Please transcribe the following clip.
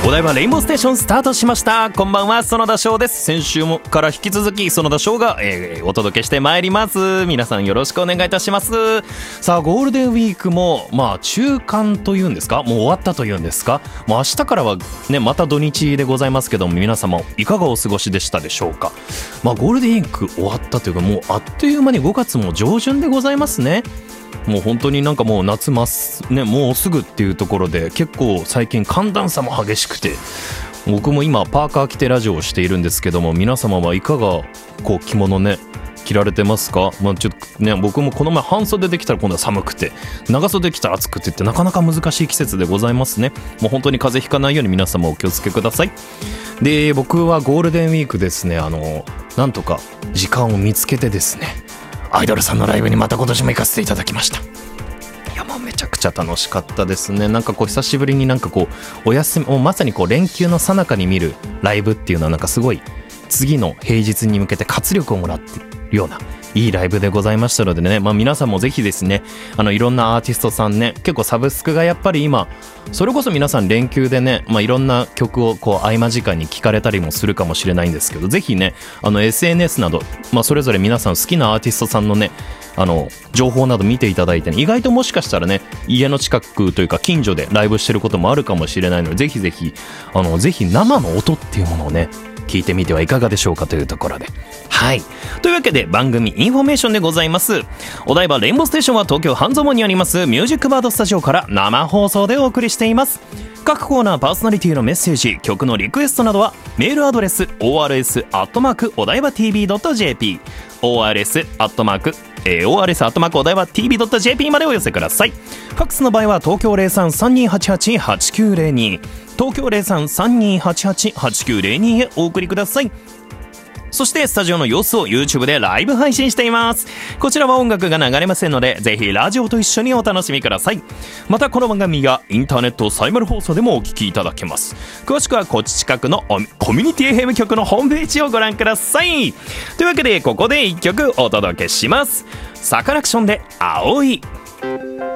お台場レインボーステーションスタートしました。こんばんは、園田翔です。先週もから引き続き園田翔が、お届けしてまいります。皆さんよろしくお願いいたします。さあゴールデンウィークも中間というんですか、もう終わったというんですか、もう明日からはねまた土日でございますけども、皆様いかがお過ごしでしたでしょうか。ゴールデンウィーク終わったというか、もうあっという間に5月も上旬でございますね。もう本当になんかもう夏ね、もうすぐっていうところで、結構最近寒暖差も激しくて、僕も今パーカー着てラジオをしているんですけども、皆様はいかが着物ね着られてますか。ちょっとね、僕もこの前半袖できたら今度は寒くて、長袖できたら暑くてってなかなか難しい季節でございますね。もう本当に風邪ひかないように皆様お気をつけください。で、僕はゴールデンウィークですね、なんとか時間を見つけてですね、アイドルさんのライブにまた今年も行かせていただきました。いや、もうめちゃくちゃ楽しかったですね。なんか久しぶりにお休み、まさに連休の最中に見るライブっていうのは、なんかすごい次の平日に向けて活力をもらっているようないいライブでございましたのでね、皆さんもぜひですね、いろんなアーティストさんね、結構サブスクがやっぱり今それこそ皆さん連休でね、いろんな曲を合間時間に聴かれたりもするかもしれないんですけど、ぜひねSNS など、それぞれ皆さん好きなアーティストさんのね情報など見ていただいて、ね、意外ともしかしたらね家の近くというか近所でライブしてることもあるかもしれないので、ぜひぜひぜひ生の音っていうものをね聞いてみてはいかがでしょうかというところで、はい、というわけで番組インフォメーションでございます。お台場レインボーステーションは東京半蔵門にありますミュージックバードスタジオから生放送でお送りしています。各コーナーパーソナリティのメッセージ、曲のリクエストなどはメールアドレス ors@お台場 tv.jp ors@お台場 tv.jp までお寄せください。ファックスの場合は東京 03-3288-8902 東京 03-3288-8902 へお送りください。そしてスタジオの様子を YouTube でライブ配信しています。こちらは音楽が流れませんので、ぜひラジオと一緒にお楽しみください。またこの番組がインターネットサイマル放送でもお聞きいただけます。詳しくはこっち近くのコミュニティ FM 局のホームページをご覧ください。というわけでここで1曲お届けします。サカナクションで青い。